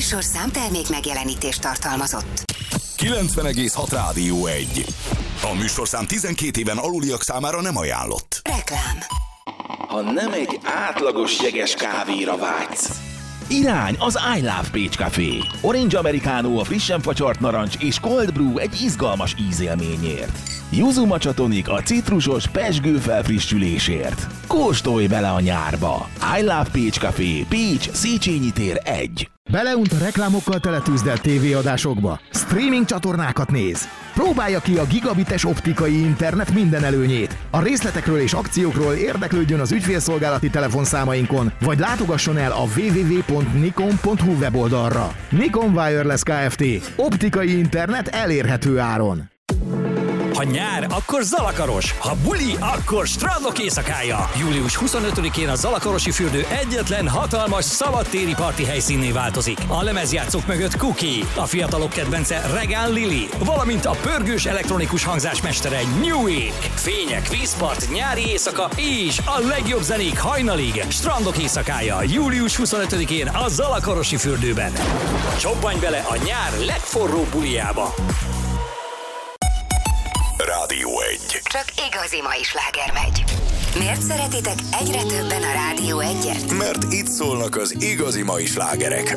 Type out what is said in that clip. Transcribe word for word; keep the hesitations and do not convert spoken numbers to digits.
műsor számtermék megjelenítést tartalmazott. kilencven egész hat Rádió egy. A műsorszám tizenkét éven aluliak számára nem ajánlott. Reklám. Ha nem egy átlagos jeges kávéra vágysz. Irány az I Love Pécs Café. Orange Americano a frissen facsart narancs és Cold Brew egy izgalmas ízélményért. Yuzu Matcha Tonic a citrusos, pezsgő felfrissülésért. Kóstolj bele a nyárba! I Love Pécs Café, Pécs, Széchenyi tér egy. Beleunt a reklámokkal teletűzdelt tévéadásokba? Streaming csatornákat néz? Próbálja ki a gigabites optikai internet minden előnyét. A részletekről és akciókról érdeklődjön az ügyfélszolgálati telefonszámainkon, vagy látogasson el a double-u double-u double-u pont nikon pont hu weboldalra. Nikon Wireless Kft. Optikai internet elérhető áron. Ha nyár, akkor Zalakaros, ha buli, akkor strandok éjszakája. július huszonötödikén a Zalakarosi fürdő egyetlen hatalmas szabadtéri parti helyszínné változik. A lemezjátszók mögött Cookie, a fiatalok kedvence Regán Lili, valamint a pörgős elektronikus hangzás mestere Newik. Fények, vízpart, nyári éjszaka és a legjobb zenék hajnalig. Strandok éjszakája július huszonötödikén a Zalakarosi fürdőben. Csobbanj bele a nyár legforróbb bulijába. Rádió egy. Csak igazi mai sláger megy. Miért szeretitek egyre többen a Rádió egyet? Mert itt szólnak az igazi mai slágerek.